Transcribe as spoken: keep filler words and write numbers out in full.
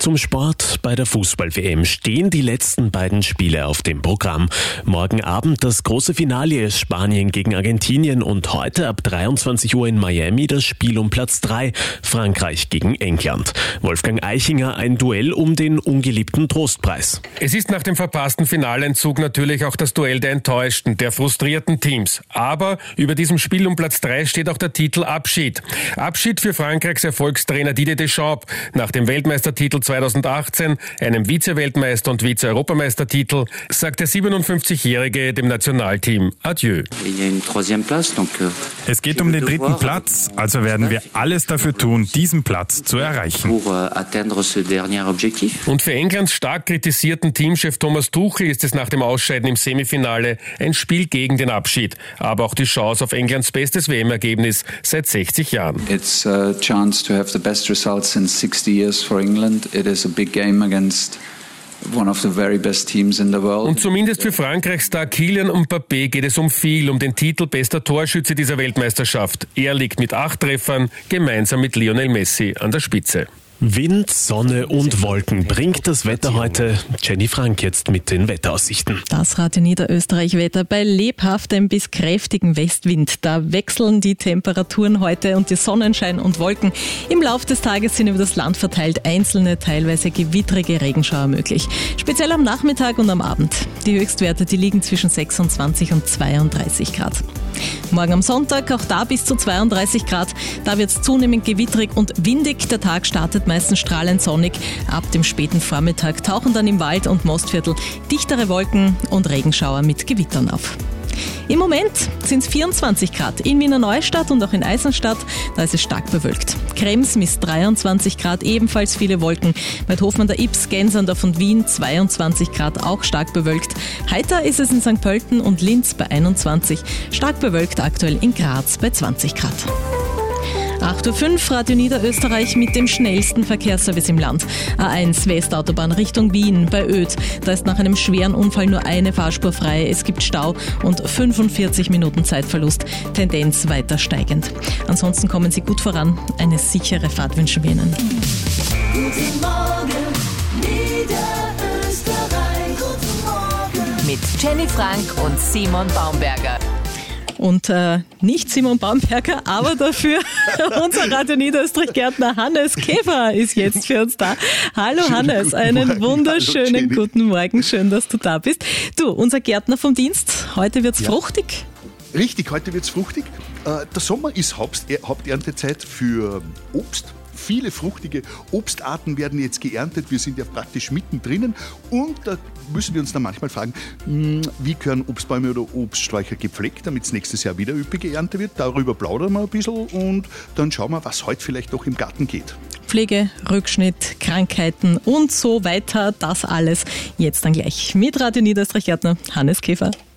Zum Sport. Bei der Fußball-W M stehen die letzten beiden Spiele auf dem Programm. Morgen Abend das große Finale Spanien gegen Argentinien und heute ab dreiundzwanzig Uhr in Miami das Spiel um Platz drei, Frankreich gegen England. Wolfgang Eichinger, ein Duell um den ungeliebten Trostpreis. Es ist nach dem verpassten Finaleinzug natürlich auch das Duell der enttäuschten, der frustrierten Teams. Aber über diesem Spiel um Platz drei steht auch der Titel Abschied. Abschied für Frankreichs Erfolgstrainer Didier Deschamps nach dem Weltmeistertitel zweitausendachtzehn, einem Vize-Weltmeister- und Vize-Europameistertitel, sagt der siebenundfünfzigjährige dem Nationalteam Adieu. Es geht um den dritten Platz, also werden wir alles dafür tun, diesen Platz zu erreichen. Und für Englands stark kritisierten Teamchef Thomas Tuchel ist es nach dem Ausscheiden im Semifinale ein Spiel gegen den Abschied, aber auch die Chance auf Englands bestes W M-Ergebnis seit sechzig Jahren. It's a chance to have the best results in sixty years for England. It is a big game against one of the very best teams in the world. Und zumindest für Frankreichs-Star Kylian Mbappé geht es um viel, um den Titel bester Torschütze dieser Weltmeisterschaft. Er liegt mit acht Treffern gemeinsam mit Lionel Messi an der Spitze. Wind, Sonne und Wolken bringt das Wetter heute. Jenny Frank jetzt mit den Wetteraussichten. Das Radio Niederösterreich-Wetter bei lebhaftem bis kräftigem Westwind. Da wechseln die Temperaturen heute und die Sonnenschein und Wolken. Im Laufe des Tages sind über das Land verteilt einzelne, teilweise gewittrige Regenschauer möglich. Speziell am Nachmittag und am Abend. Die Höchstwerte, die liegen zwischen sechsundzwanzig und zweiunddreißig Grad. Morgen am Sonntag, auch da bis zu zweiunddreißig Grad. Da wird es zunehmend gewittrig und windig. Der Tag startet meistens strahlend sonnig. Ab dem späten Vormittag tauchen dann im Wald und Mostviertel dichtere Wolken und Regenschauer mit Gewittern auf. Im Moment sind es vierundzwanzig Grad in Wiener Neustadt und auch in Eisenstadt. Da ist es stark bewölkt. Krems misst dreiundzwanzig Grad, ebenfalls viele Wolken. Bei Hofmann der Ips, Gensandorf und Wien zweiundzwanzig Grad, auch stark bewölkt. Heiter ist es in Sankt Pölten und Linz bei einundzwanzig. Stark bewölkt aktuell in Graz bei zwanzig Grad. acht Uhr fünf, Radio Niederösterreich mit dem schnellsten Verkehrsservice im Land. A eins Westautobahn Richtung Wien bei Oedt. Da ist nach einem schweren Unfall nur eine Fahrspur frei. Es gibt Stau und fünfundvierzig Minuten Zeitverlust. Tendenz weiter steigend. Ansonsten kommen Sie gut voran. Eine sichere Fahrt wünschen wir Ihnen. Guten Morgen, Niederösterreich. Guten Morgen. Mit Jenny Frank und Simon Baumberger. Und äh, nicht Simon Baumberger, aber dafür unser Radio Niederösterreich-Gärtner Hannes Käfer ist jetzt für uns da. Hallo Hannes, einen wunderschönen guten Morgen, schön, dass du da bist. Du, unser Gärtner vom Dienst, heute wird's ja fruchtig. Richtig, heute wird's fruchtig. Äh, der Sommer ist Haupt- Haupterntezeit für Obst. Viele fruchtige Obstarten werden jetzt geerntet. Wir sind ja praktisch mittendrin. Und da müssen wir uns dann manchmal fragen, wie gehören Obstbäume oder Obststräucher gepflegt, damit es nächstes Jahr wieder üppige Ernte wird. Darüber plaudern wir ein bisschen und dann schauen wir, was heute vielleicht noch im Garten geht. Pflege, Rückschnitt, Krankheiten und so weiter. Das alles jetzt dann gleich mit Radio Niederösterreich-Gärtner Hannes Käfer.